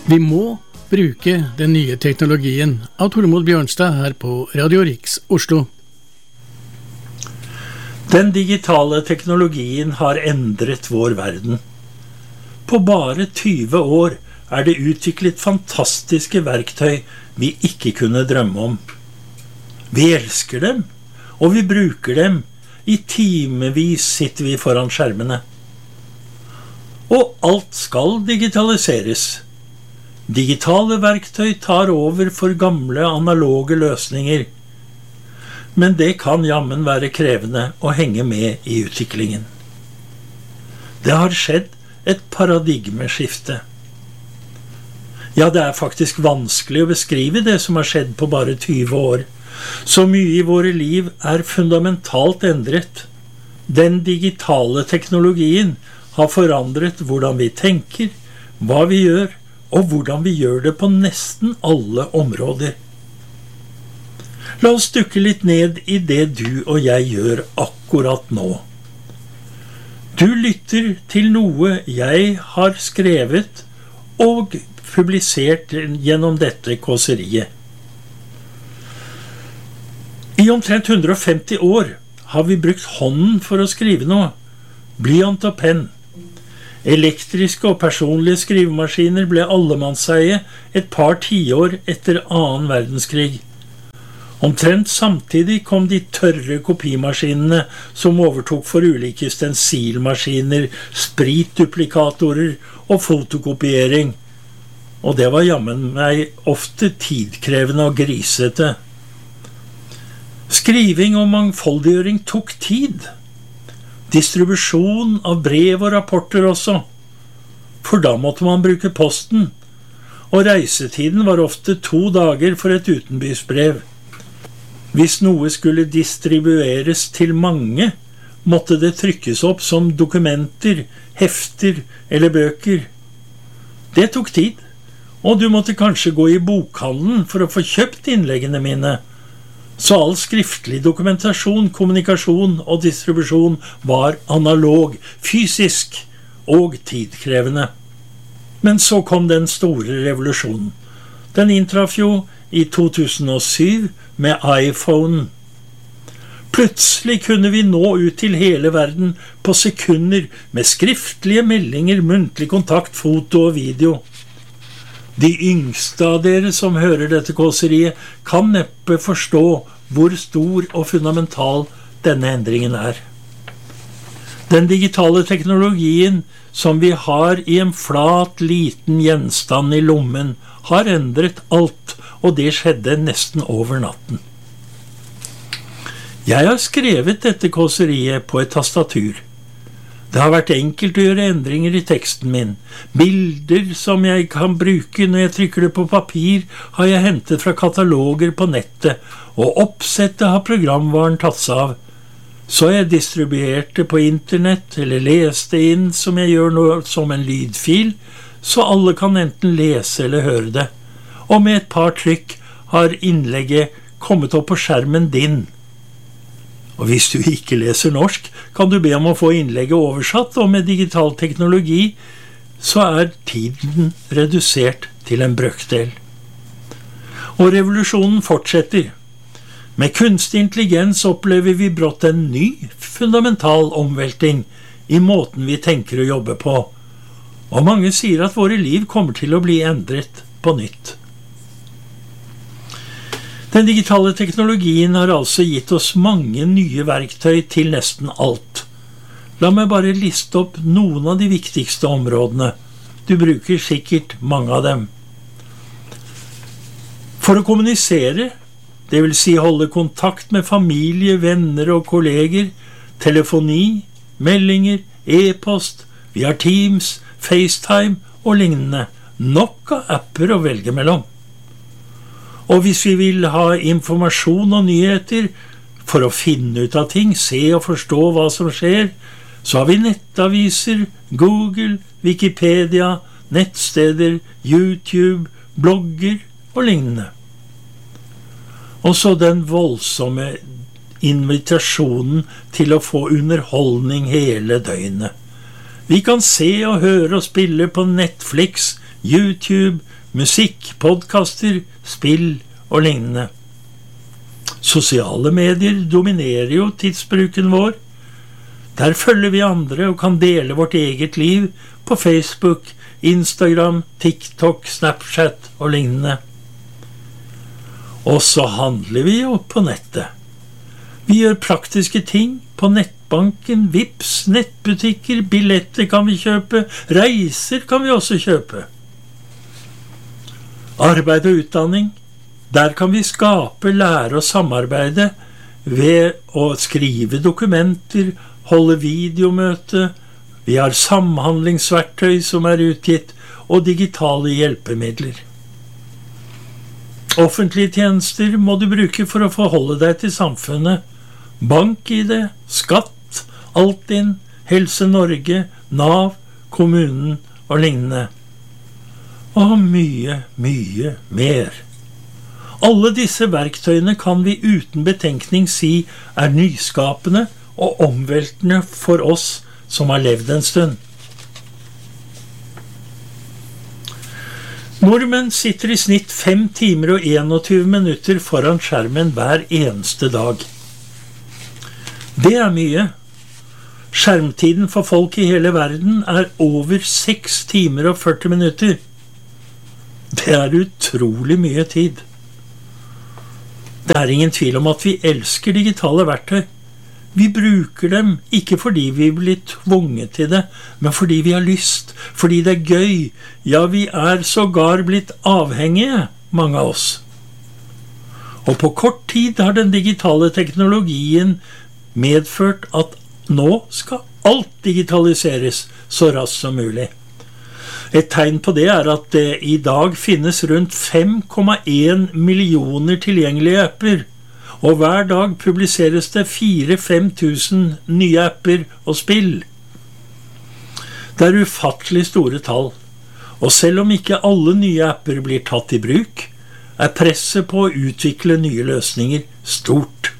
Vi må bruke den nye teknologien av Tormod Bjørnstad her på Radio Riks Oslo. Den digitale teknologien har endret vår verden. På bare 20 år det utviklet fantastiske verktøy vi ikke kunne drømme om. Vi elsker dem, og vi bruker dem. I timevis sitter vi foran skjermene. Og alt skal digitaliseres. Digitale verktøy tar over for gamle analoge løsninger. Men det kan jammen være krevende å henge med i utviklingen. Det har skjedd et paradigmeskifte. Ja, det faktisk vanskelig å beskrive det som har skjedd på bare 20 år. Så mye i våre liv fundamentalt endret. Den digitale teknologien har forandret hvordan vi tenker, hva vi gjør, og hvordan vi gjør det på nesten alle områder. La oss dykke litt ned i det du og jeg gjør akkurat nå. Du lytter til noe jeg har skrevet og publisert gjennom dette kåseriet. I omtrent 150 år har vi brukt hånden for å skrive noe. Blyant og penn. Elektriske og personlige skrivemaskiner ble allemannseie et par tiår etter 2. verdenskrig. Omtrent samtidig kom de tørre kopimaskinene som overtok for ulike stensilmaskiner, spritduplikatorer og fotokopiering. Og det var jammen meg ofte tidkrevende og grisete. Skriving og mangfoldiggjøring tok tid. Distribusjon av brev og rapporter også. For da måtte man bruke posten. Og reisetiden var ofte 2 dager for et utenbysbrev. Hvis noe skulle distribueres til mange, måtte det trykkes opp som dokumenter, hefter eller bøker. Det tok tid, og du måtte kanskje gå i bokhandelen for å få kjøpt innleggene mine. Så all skriftlig dokumentasjon, kommunikasjon og distribusjon var analog, fysisk og tidkrevende. Men så kom den store revolusjonen. Den inntraff jo i 2007 med iPhone. Plutselig kunne vi nå ut til hele verden på sekunder med skriftlige meldinger, muntlig kontakt, foto og video. De yngste av dere som hører dette kåseriet kan neppe forstå hvor stor og fundamental denne endringen Den digitale teknologien som vi har i en flat, liten gjenstand i lommen, har endret alt, og det skjedde nesten over natten. Jeg har skrevet dette kåseriet på et tastatur. Det har vært enkelt å gjøre endringer i teksten min. Bilder som jeg kan bruke når jeg trykker det på papir, har jeg hentet fra kataloger på nettet, og oppsettet har programvaren tatt seg av. Så jeg distribuerte på internett, eller leste inn som jeg gjør nå som en lydfil, så alle kan enten lese eller høre det. Og med et par trykk har innlegget kommet opp på skjermen din. Og hvis du ikke leser norsk, kan du be om å få innlegget oversatt, og med digital teknologi så tiden redusert til en brøkdel. Og revolusjonen fortsetter. Med kunstig intelligens opplever vi brått en ny, fundamental omvelting i måten vi tenker å jobbe på. Og mange sier at våre liv kommer til å bli endret på nytt. Den digitale teknologien har altså gitt oss mange nye verktøy til nesten alt. La meg bare liste opp noen av de viktigste områdene. Du bruker sikkert mange av dem. For å kommunisere, det vil si holde kontakt med familie, venner og kolleger, telefoni, meldinger, e-post, vi har Teams, FaceTime og lignende. Nok av apper å velge mellom. Og hvis vi vil ha informasjon og nyheter for å finne ut av ting, se og forstå hva som skjer, så har vi nettaviser, Google, Wikipedia, nettsteder, YouTube, blogger og lignende. Og så den voldsomme invitasjonen til å få underholdning hele døgnet. Vi kan se og høre og spille på Netflix, YouTube, musikk, podcaster, spill og lignende. Sosiale medier dominerer jo tidsbruken vår. Der følger vi andre og kan dele vårt eget liv på Facebook, Instagram, TikTok, Snapchat og lignende. Og så handler vi jo på nettet. Vi gjør praktiske ting på nettbanken, Vipps, nettbutikker, billetter kan vi kjøpe, reiser kan vi også kjøpe. Arbeid og utdanning, der kan vi skape, lære og samarbeide ved å skrive dokumenter, holde videomøte, vi har samhandlingsverktøy som er utgitt, og digitale hjelpemidler. Offentlige tjenester må du bruke for å forholde deg til samfunnet. BankID, skatt, Altinn, Helse Norge, Nav, kommunen og lignende. Og mye, mye mer. Alle disse verktøyene kan vi uten betenkning si er nyskapende og omveltende for oss som har levd en stund. Nordmenn sitter i snitt 5 timer og 21 minutter foran skjermen hver eneste dag. Det er mye. Skjermtiden for folk i hele verden er over 6 timer og 40 minutter. Det er utrolig mye tid. Det er ingen tvil om at vi elsker digitale verktøy. Vi bruker dem ikke fordi vi blir tvunget til det, men fordi vi har lyst, fordi det er gøy. Ja, vi er sågar blitt avhengige, mange av oss. Og på kort tid har den digitale teknologien medført at nå skal alt digitaliseres så raskt som mulig. Et tegn på det er at det i dag finnes rundt 5,1 millioner tilgjengelige apper, og hver dag publiseres det 4-5 000 nye apper og spill. Det er ufattelig store tall, og selv om ikke alle nye apper blir tatt i bruk, er presset på å utvikle nye løsninger stort.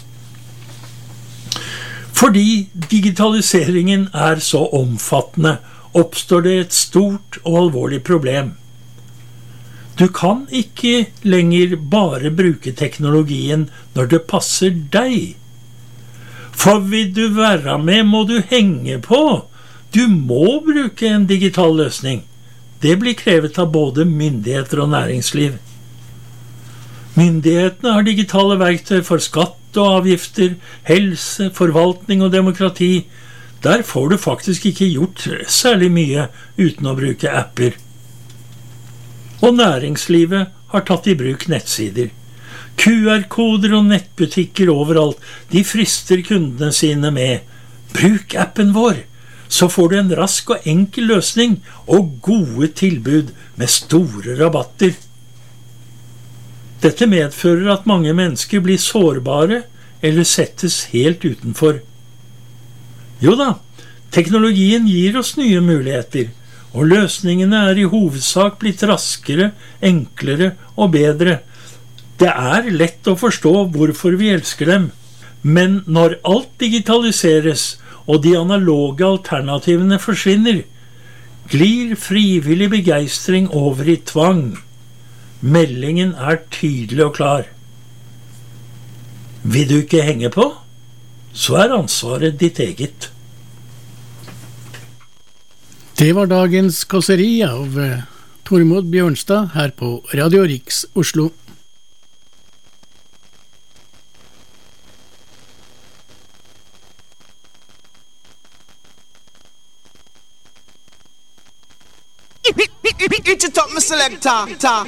Fordi digitaliseringen er så omfattende, oppstår det et stort og alvorlig problem. Du kan ikke lenger bare bruke teknologien når det passer deg. For vil du være med, må du henge på. Du må bruke en digital løsning. Det blir krevet av både myndigheter og næringsliv. Myndighetene har digitale verktøy for skatt og avgifter, helse, forvaltning og demokrati. Der får du faktisk ikke gjort særlig mye uten å bruke apper. Og næringslivet har tatt i bruk nettsider. QR-koder og nettbutikker overalt, de frister kundene sine med. Bruk appen vår, så får du en rask og enkel løsning og gode tilbud med store rabatter. Dette medfører at mange mennesker blir sårbare eller settes helt utenfor. Jo da, teknologien gir oss nye muligheter, og løsningene er i hovedsak blitt raskere, enklere og bedre. Det er lett å forstå hvorfor vi elsker dem, men når alt digitaliseres og de analoge alternativene forsvinner, glir frivillig begeistring over i tvang. Meldingen er tydelig og klar. Vil du ikke henge på, så er ansvaret ditt eget. Det var dagens kåseri av Tormod Bjørnstad her på Radio Riks Oslo. It's a top, my selector.